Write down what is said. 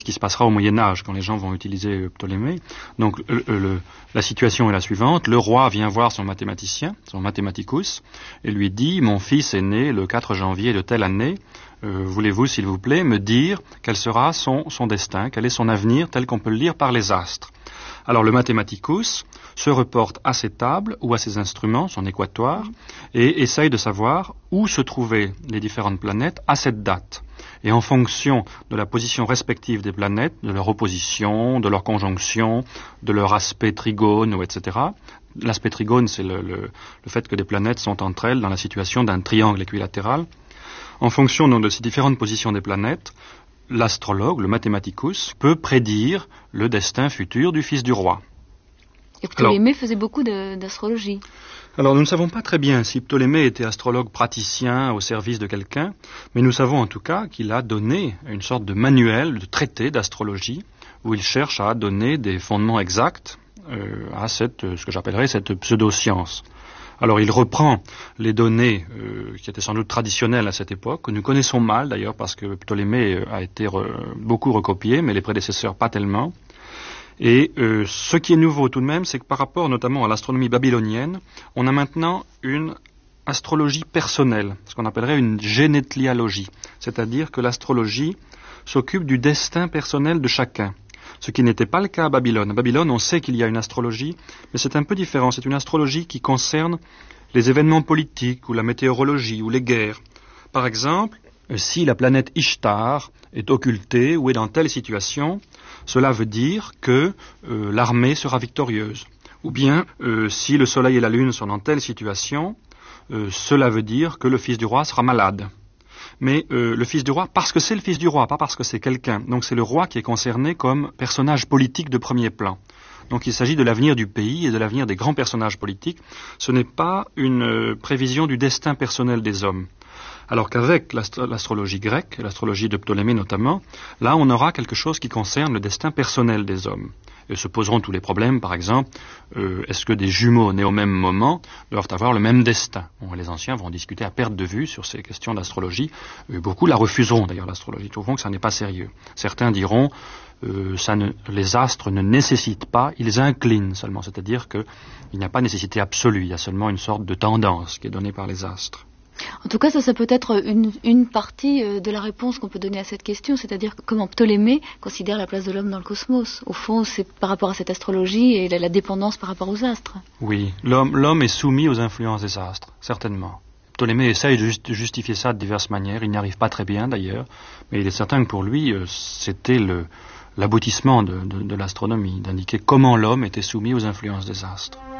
Ce qui se passera au Moyen-Âge, quand les gens vont utiliser Ptolémée. Donc la situation est la suivante. Le roi vient voir son mathématicien, son mathematicus, et lui dit « Mon fils est né le 4 janvier de telle année. Voulez-vous, s'il vous plaît, me dire quel sera son destin, quel est son avenir, tel qu'on peut le lire par les astres ?» Alors le mathematicus se reporte à ses tables ou à ses instruments, son équatoire, et essaye de savoir où se trouvaient les différentes planètes à cette date. Et en fonction de la position respective des planètes, de leur opposition, de leur conjonction, de leur aspect trigone, etc. L'aspect trigone, c'est le fait que des planètes sont entre elles dans la situation d'un triangle équilatéral. En fonction donc, de ces différentes positions des planètes, l'astrologue, le mathematicus, peut prédire le destin futur du fils du roi. Et Ptolémée faisait beaucoup d'astrologie. Alors nous ne savons pas très bien si Ptolémée était astrologue praticien au service de quelqu'un, mais nous savons en tout cas qu'il a donné une sorte de manuel, de traité d'astrologie, où il cherche à donner des fondements exacts à ce que j'appellerais cette pseudo-science. Alors il reprend les données qui étaient sans doute traditionnelles à cette époque, que nous connaissons mal d'ailleurs parce que Ptolémée a été beaucoup recopié, mais les prédécesseurs pas tellement. Et ce qui est nouveau tout de même, c'est que par rapport notamment à l'astronomie babylonienne, on a maintenant une astrologie personnelle, ce qu'on appellerait une génétlialogie, c'est-à-dire que l'astrologie s'occupe du destin personnel de chacun. Ce qui n'était pas le cas à Babylone. À Babylone, on sait qu'il y a une astrologie, mais c'est un peu différent. C'est une astrologie qui concerne les événements politiques, ou la météorologie, ou les guerres. Par exemple, si la planète Ishtar est occultée ou est dans telle situation, cela veut dire que l'armée sera victorieuse. Ou bien, si le soleil et la lune sont dans telle situation, cela veut dire que le fils du roi sera malade. Mais le fils du roi, parce que c'est le fils du roi, pas parce que c'est quelqu'un. Donc c'est le roi qui est concerné comme personnage politique de premier plan. Donc il s'agit de l'avenir du pays et de l'avenir des grands personnages politiques. Ce n'est pas une prévision du destin personnel des hommes. Alors qu'avec l'astrologie grecque, l'astrologie de Ptolémée notamment, là on aura quelque chose qui concerne le destin personnel des hommes. Et se poseront tous les problèmes, par exemple, est-ce que des jumeaux nés au même moment doivent avoir le même destin? Bon, les anciens vont discuter à perte de vue sur ces questions d'astrologie. Beaucoup la refuseront d'ailleurs, l'astrologie, trouveront que ça n'est pas sérieux. Certains diront les astres ne nécessitent pas, ils inclinent seulement, c'est-à-dire qu'il n'y a pas nécessité absolue, il y a seulement une sorte de tendance qui est donnée par les astres. En tout cas, ça peut être une partie de la réponse qu'on peut donner à cette question, c'est-à-dire comment Ptolémée considère la place de l'homme dans le cosmos. Au fond, c'est par rapport à cette astrologie et la dépendance par rapport aux astres. Oui, l'homme est soumis aux influences des astres, certainement. Ptolémée essaye de justifier ça de diverses manières, il n'y arrive pas très bien d'ailleurs, mais il est certain que pour lui, c'était l'aboutissement de l'astronomie, d'indiquer comment l'homme était soumis aux influences des astres.